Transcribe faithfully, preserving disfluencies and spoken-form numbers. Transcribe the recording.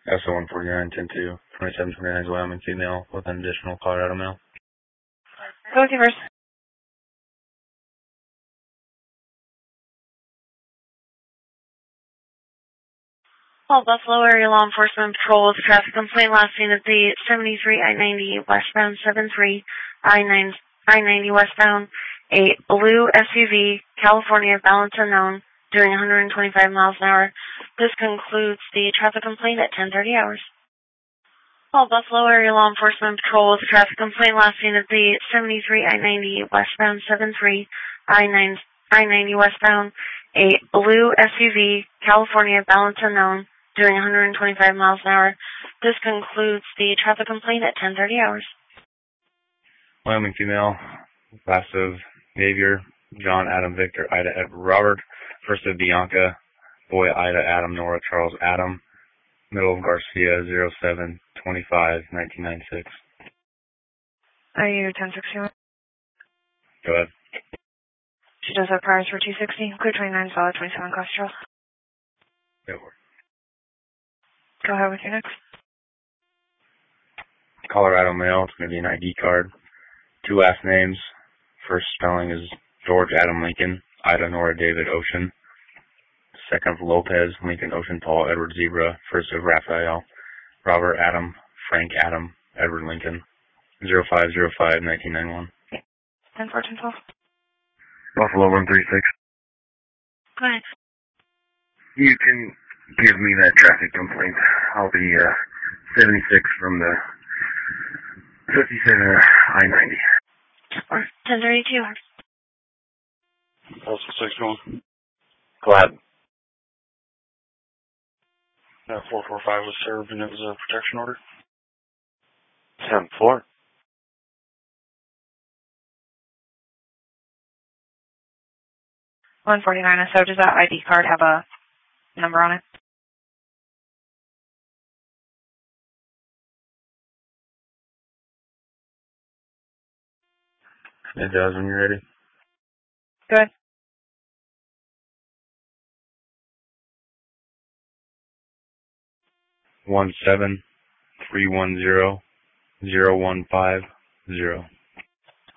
S O one forty-nine ten two twenty-seven twenty-nine is Wyoming female with an additional Colorado male. Go with you first. Well, Buffalo area law enforcement patrol with a traffic complaint last seen at the seventy-three I ninety westbound seven three I ninety westbound. A blue S U V, California, balance unknown, doing one hundred twenty-five miles an hour. This concludes the traffic complaint at ten thirty hours. Well, Buffalo area law enforcement patrol with a traffic complaint last seen at the seventy-three I ninety westbound seven three I ninety westbound. A blue S U V, California, balance unknown, doing one hundred twenty-five miles an hour. This concludes the traffic complaint at ten thirty hours. Wyoming female, last of Xavier, John, Adam, Victor, Ida, Edward, Robert, first of Bianca, boy, Ida, Adam, Nora, Charles, Adam, middle of Garcia, zero seven twenty-five nineteen ninety-six. Are you ten sixty-one? Go ahead. She does have priors for two sixty, clear twenty-nine, solid twenty-seven, cost Charles. Go Go ahead with your next. Colorado male, it's going to be an I D card. Two last names. First spelling is George Adam Lincoln, Ida Nora David Ocean. Second of Lopez, Lincoln Ocean Paul Edward Zebra. First of Raphael, Robert Adam, Frank Adam, Edward Lincoln. zero five zero five nineteen ninety-one. ten fourteen twelve. Buffalo one three six. Go ahead. You can give me that traffic complaint. I'll be uh, seventy-six from the fifty-seven I ninety. Or ten thirty-two. Also six one. Glad. Uh, four four five was served and it was a protection order. ten four. one forty-nine, so does that I D card have a number on it? It does when you're ready. Good. One seven three one zero zero one five zero.